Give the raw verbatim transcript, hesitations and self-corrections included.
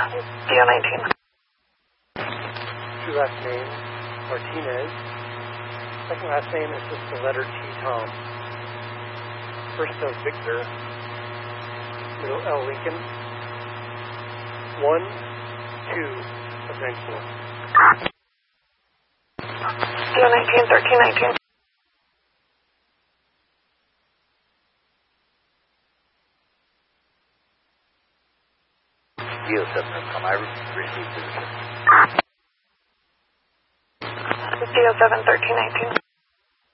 D O nineteen. True last name, Martinez. Second last name is just the letter T, Tom. First of Victor. Middle L, Lincoln. One, two, eventual. D O nineteen, thirteen nineteen. D O seven, come I received position. D O seven, thirteen nineteen.